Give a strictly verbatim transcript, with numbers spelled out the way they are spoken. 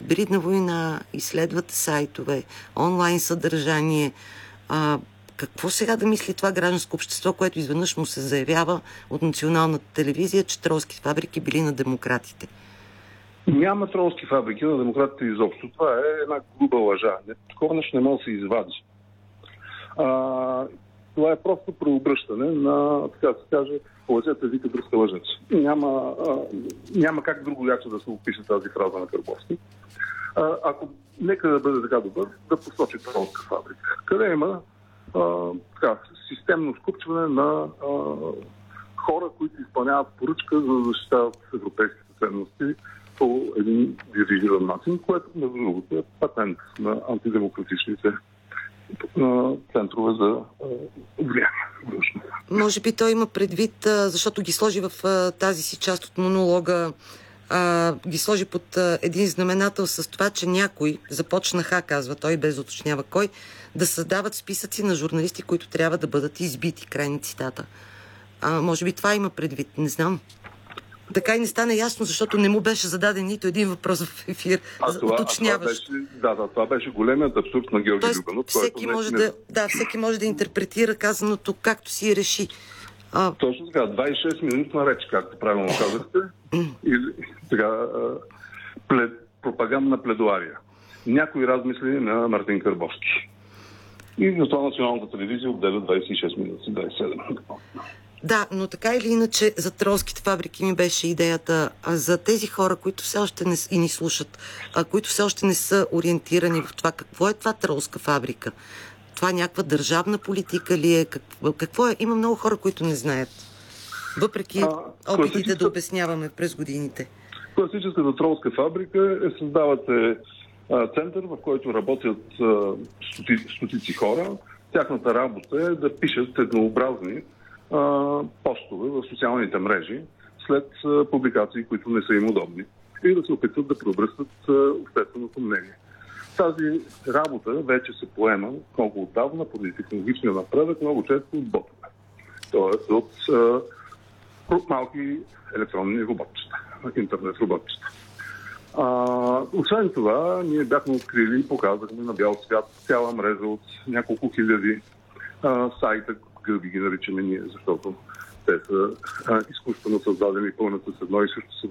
хибридна война, изследвате сайтове, онлайн съдържание. А, какво сега да мисли това гражданско общество, което изведнъж му се заявява от националната телевизия, че тролски фабрики били на демократите? Няма тролски фабрики на демократите изобщо. Това е една груба лъжа. Такова нещо не може да се извади. А, това е просто преобръщане на, така да се каже, лъжете вика дръска лъжец. Няма, а, няма как друго яче да се опише тази фраза на Карбовски. А, ако нека да бъде така добър, да посочи тролска фабрика. Къде има а, така, системно скупчване на а, хора, които изпълняват поръчка за да защитават европейските ценности по един дирижиран начин, което, между другото, е патент на антидемократичните центрове за влияние. Може би той има предвид, защото ги сложи в тази си част от монолога, ги сложи под един знаменател с това, че някой започнаха, казва той, без да уточнява кой, да създават списъци на журналисти, които трябва да бъдат избити. Крайни цитата. А, може би това има предвид, не знам. Така и не стане ясно, защото не му беше зададен нито един въпрос в ефир. А това, а това беше, да, да, това беше големият абсурд на Георги Любенов. Всеки може не... да, да, всеки може да интерпретира казаното както си реши. А... Точно така, двайсет и шест минутна реч, както правилно казахте. И така, плед, пропагандна пледуария. Някои размисли на Мартин Карбовски. И затова националната телевизия отделя двайсет и шест минути, двайсет и седем. Да, но така или иначе за тролските фабрики ми беше идеята, а за тези хора, които все още не и ни слушат, а, които все още не са ориентирани в това какво е това тролска фабрика. Това някаква държавна политика ли е? Какво, какво е? Има много хора, които не знаят. Въпреки а, опитите класическа... да обясняваме през годините. Класическата тролска фабрика е създавате а, център, в който работят а, стоти, стотици хора. Тяхната работа е да пишат еднообразни постове в социалните мрежи след публикации, които не са им удобни и да се опитват да преобръщат общественото мнение. Тази работа вече се поема много отдавна поради технологичния напредък, много често от ботове. Тоест от а, малки електронни роботчета, интернет роботчета. А, освен това, ние бяхме открили и показахме на бял свят цяла мрежа от няколко хиляди а, сайта, гълби ги наричаме ние, защото те са а, изкуствено създадени, пълнат с едно и също